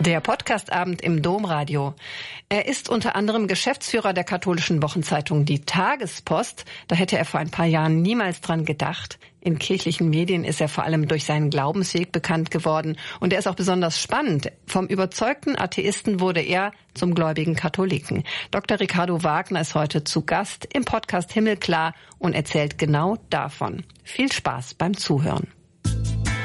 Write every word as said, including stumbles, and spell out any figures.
Der Podcastabend im Domradio. Er ist unter anderem Geschäftsführer der katholischen Wochenzeitung Die Tagespost. Da hätte er vor ein paar Jahren niemals dran gedacht. In kirchlichen Medien ist er vor allem durch seinen Glaubensweg bekannt geworden. Und er ist auch besonders spannend. Vom überzeugten Atheisten wurde er zum gläubigen Katholiken. Doktor Ricardo Wagner ist heute zu Gast im Podcast Himmelklar und erzählt genau davon. Viel Spaß beim Zuhören.